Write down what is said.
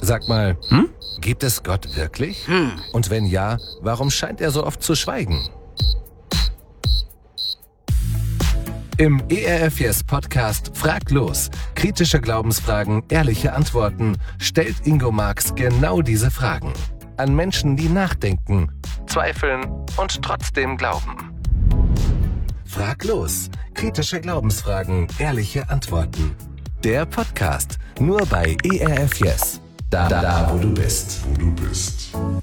Sag mal, gibt es Gott wirklich? Und wenn ja, warum scheint er so oft zu schweigen? Im ERF Yes Podcast Frag los. Kritische Glaubensfragen, ehrliche Antworten stellt Ingo Marx genau diese Fragen. An Menschen, die nachdenken, zweifeln und trotzdem glauben. Frag los. Kritische Glaubensfragen, ehrliche Antworten. Der Podcast nur bei ERF Yes. Da, wo du bist.